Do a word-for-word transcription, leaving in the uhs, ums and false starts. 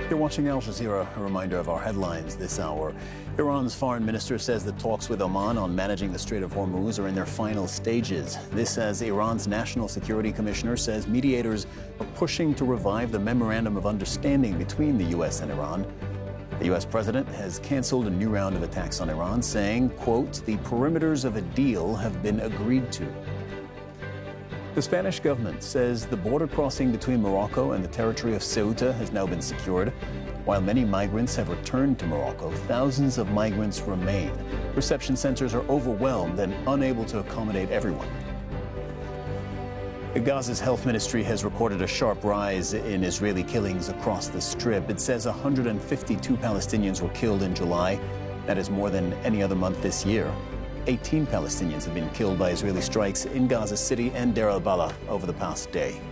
You're watching Al Jazeera. A reminder of our headlines this hour. Iran's foreign minister says the talks with Oman on managing the Strait of Hormuz are in their final stages. This as Iran's National Security Commissioner says mediators are pushing to revive the memorandum of understanding between the U S and Iran. The U S president has canceled a new round of attacks on Iran, saying, quote, the perimeters of a deal have been agreed to. The Spanish government says the border crossing between Morocco and the territory of Ceuta has now been secured. While many migrants have returned to Morocco, thousands of migrants remain. Reception centers are overwhelmed and unable to accommodate everyone. Gaza's health ministry has reported a sharp rise in Israeli killings across the Strip. It says one hundred fifty-two Palestinians were killed in July. That is more than any other month this year. eighteen Palestinians have been killed by Israeli strikes in Gaza City and Deir al-Balah over the past day.